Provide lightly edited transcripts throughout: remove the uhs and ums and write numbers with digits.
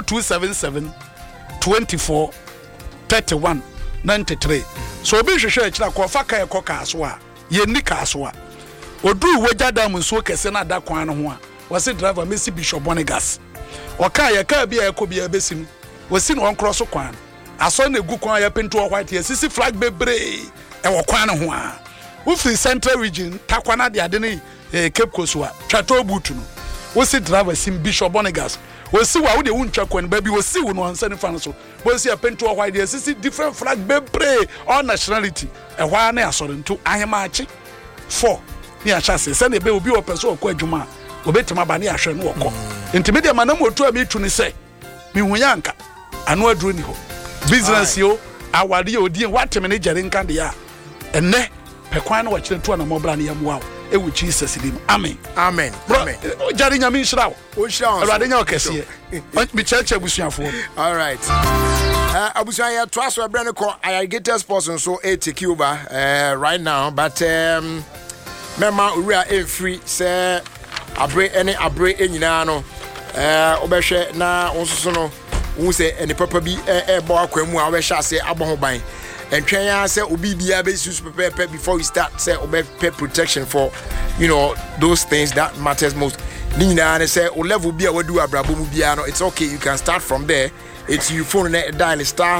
0277 24 31 93. So be hwehwe akira ko fa kai ko kaaso a ye ni kaaso a odu wagya dam nso kese na da kwan no ho a wase driver Messi Bishop Bonigas oka ya ka bia ekobia besim wasi no cross kwan aso na egu kwan ya pento white ya sisi flag bebre e wo kwan no ho a ufi central region takwana de ade ne Cape Coast wa twato butu no wasi driver sim Bishop Bonigas wasi wa wo de wuntwa kwan ba bi wasi wo no ansa ne fan so wasi ya pento white ya sisi different flag bebre all nationality e hwa na asore nto ahemaachi 4 ni achase se na be obi opeso okọ adwuma obetima ba ne ahwe no okọ ntime ma na motu a metu ne se mi hunyanka ano aduro ni ho business yo awade yo die watem ne jere nka de ya enne pekwan na wakire to na mobra ne yamuwa e wu Jesus dim amen amen amen jare nyame nshira o shira o awade nya okese mi cheche busuafo all right abusuan ya to aso ebre ne ko Alligator Sports nso take over right now but mema owura free say abre enyina no obehwe na onsoso no wo say eni papa bi bo akwamu a obehwe ase aboho ban entwen ya say obi bia be susu prepare before we start say obehwe protection for those things that matters most nyina na say o level bia wadu abrabo mu bia no it's okay you can start from there. It's your phone dial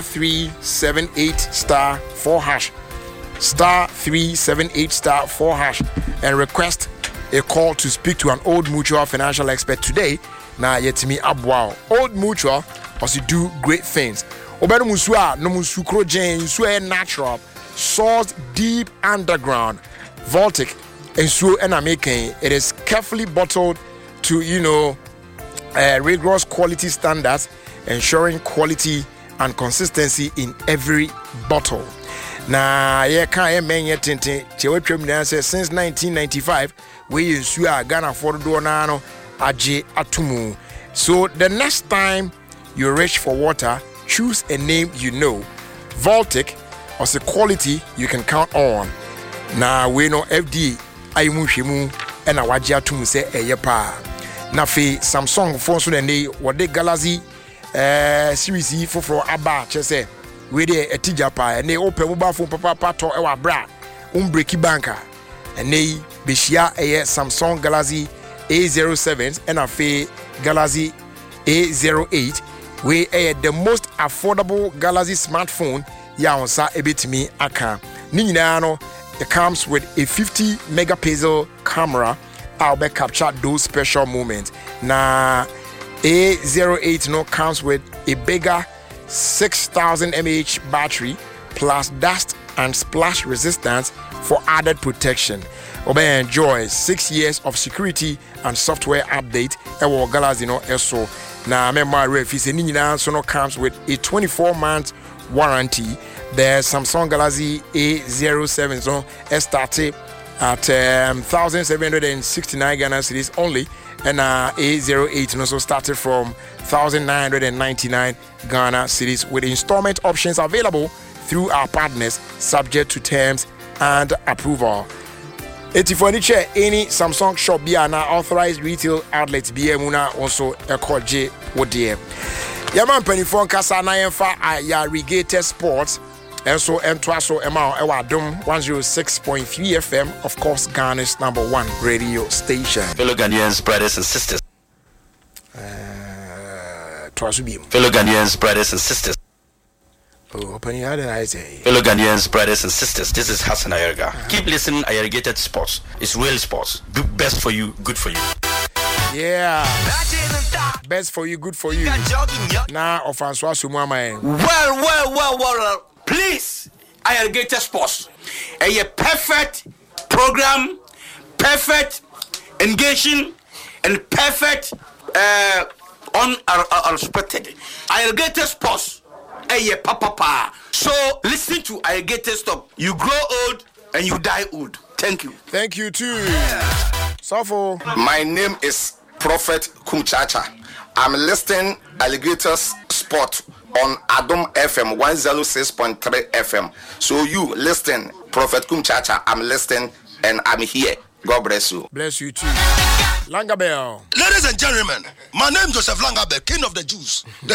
*378*4# *378*4# and request a call to speak to an Old Mutual financial expert today. Na yetimi abwao Old Mutual also do great things. Obero musua no musukro gen nsuo natural sourced deep underground Voltic nsuo na making it is carefully bottled to rigorous quality standards, ensuring quality and consistency in every bottle. Na ye kan ye menye tente chewetwem na say since 1995 we nsu a Ghana for do na no age atumu. So the next time you reach for water, choose a name Voltic or the quality you can count on. Na we know FDA ayimu hwemu na waje atumu say eye pa. Na fe Samsung phone so ne wode Galaxy series for aba chese we dey etija pa ne open mobile phone papa to e wa bra breaki banker ne behia Samsung Galaxy A07 and afi Galaxy A08 we the most affordable Galaxy smartphone ya onsa ebetimi aka ni nyina no it comes with a 50 megapixel camera. I'll be capture those special moments. Na A08 comes with a bigger 6,000 mAh battery plus dust and splash resistance for added protection. Obe enjoy 6 years of security and software update. Ewo Galaxy eso na member refis ni nyina so comes with a 24-month warranty. The Samsung Galaxy A07 started at 1,769 Ghana cedis only, and A08 also started from 1,999 Ghana cedis with installment options available through our partners, subject to terms and approval. For any Samsung shop be an authorized retail outlet BMUNA also a call J Odie. Yaman Penifon Casa Nayanfa Alligator Sports. And so Entwaso Emma Ewadum 106.3 FM, of course, Ghana's #1 radio station. Fellow Ghanaians, brothers and sisters. Fellow Ghanaians, brothers and sisters. Open your eyes. Fellow Ghanaians, brothers and sisters. This is Hassan Ayerga. Keep listening. Alligator Sports. It's real sports. Best for you, good for you. Yeah. Best for you, good for you. Now, of Francois Sumama. Well. Please, Alligator Sports. A perfect program, perfect engaging, and perfect unexpected. Alligator Sports. A papa. So listen to Alligator Stop. You grow old and you die old. Thank you. Thank you too. Sofo. My name is Prophet Kumchacha. I'm listening Alligator Sport on Adom FM 106.3 FM. So you listen, Prophet Kumchacha. I'm listening and I'm here. God bless you. Bless you too. Langabell. Ladies and gentlemen, my name is Joseph Langabell, King of the Jews.